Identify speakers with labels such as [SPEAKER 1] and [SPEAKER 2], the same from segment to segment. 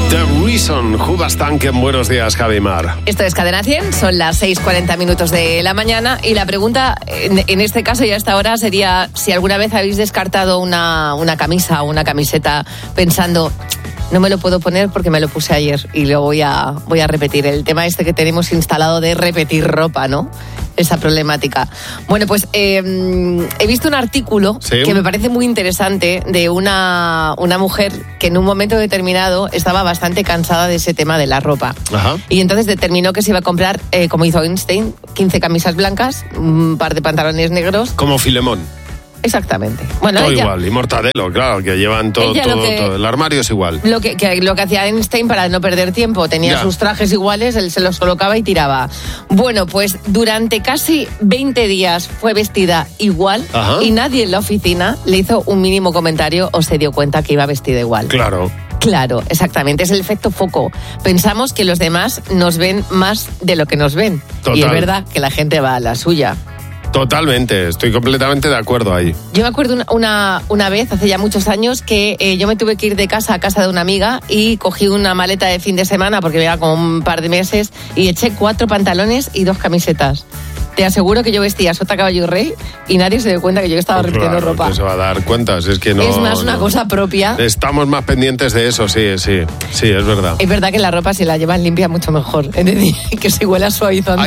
[SPEAKER 1] The Reason, Hoobastank, buenos días, Javi Mar.
[SPEAKER 2] Esto es Cadena 100, son las 6:40 de la mañana y la pregunta en este caso y hasta ahora sería si alguna vez habéis descartado una camisa o una camiseta pensando no me lo puedo poner porque me lo puse ayer y lo voy a repetir. El tema este que tenemos instalado de repetir ropa, ¿no? Esa problemática. Bueno, pues he visto un artículo que me parece muy interesante de una mujer que en un momento determinado estaba bastante cansada de ese tema de la ropa.
[SPEAKER 1] Ajá.
[SPEAKER 2] Y entonces determinó que se iba a comprar, como hizo Einstein, 15 camisas blancas, un par de pantalones negros.
[SPEAKER 1] Como Filemón.
[SPEAKER 2] Exactamente. Bueno,
[SPEAKER 1] todo
[SPEAKER 2] ella,
[SPEAKER 1] igual, y Mortadelo, claro, que llevan todo. El armario es igual.
[SPEAKER 2] Lo que hacía Einstein para no perder tiempo, tenía sus trajes iguales, él se los colocaba y tiraba. Bueno, pues durante casi 20 días fue vestida igual. Ajá. Y nadie en la oficina le hizo un mínimo comentario o se dio cuenta que iba vestida igual.
[SPEAKER 1] Claro.
[SPEAKER 2] Claro, exactamente, es el efecto foco. Pensamos que los demás nos ven más de lo que nos ven. Total. Y es verdad que la gente va a la suya.
[SPEAKER 1] Totalmente, estoy completamente de acuerdo ahí.
[SPEAKER 2] Yo me acuerdo una vez, hace ya muchos años, que yo me tuve que ir de casa a casa de una amiga y cogí una maleta de fin de semana porque me iba como un par de meses y eché 4 pantalones y 2 camisetas. Te aseguro que yo vestía sota, caballo y rey y nadie se dio cuenta que yo estaba repitiendo ropa.
[SPEAKER 1] Que se va a dar cuenta, es que no.
[SPEAKER 2] Es más una cosa propia.
[SPEAKER 1] Estamos más pendientes de eso, sí, es verdad.
[SPEAKER 2] Es verdad que la ropa si la llevan limpia mucho mejor, es decir, que si huele a suavizante.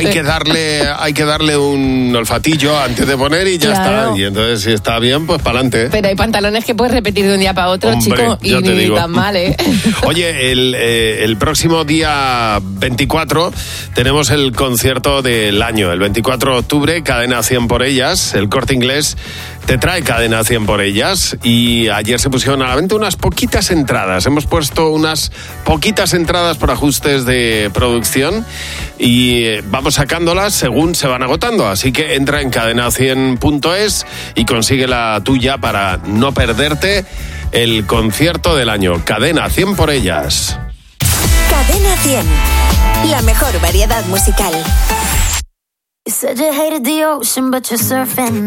[SPEAKER 1] Hay que darle un olfatillo antes de poner y ya está. Y entonces si está bien, pues para adelante.
[SPEAKER 2] Pero hay pantalones que puedes repetir de un día para otro, hombre, chico, y ni tan mal, ¿eh?
[SPEAKER 1] Oye, el próximo día 24 tenemos el concierto del año, el 24 de octubre, Cadena 100 por ellas. El Corte Inglés te trae Cadena 100 por ellas y ayer se pusieron a la venta unas poquitas entradas. Hemos puesto unas poquitas entradas por ajustes de producción y vamos sacándolas según se van agotando. Así que entra en cadena100.es y consigue la tuya para no perderte el concierto del año. Cadena 100 por ellas.
[SPEAKER 3] Cadena 100, la mejor variedad musical.
[SPEAKER 4] You said you hated the ocean, but you're surfing.